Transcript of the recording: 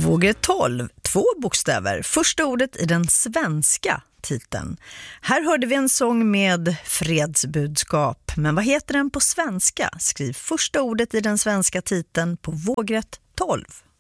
Vågrätt 12, 2 bokstäver, första ordet i den svenska titeln. Här hörde vi en sång med fredsbudskap, men vad heter den på svenska? Skriv första ordet i den svenska titeln på vågrätt 12.